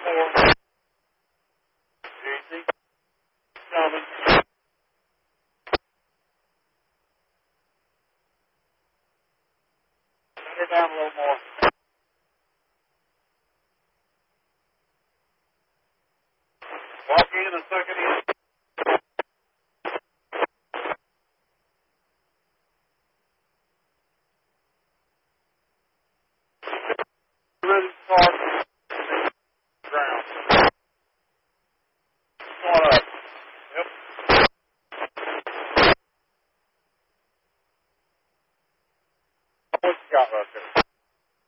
Easy. Coming. Turn her down a little more. Walk in and suck it in. Ready to start. Ground. Going up.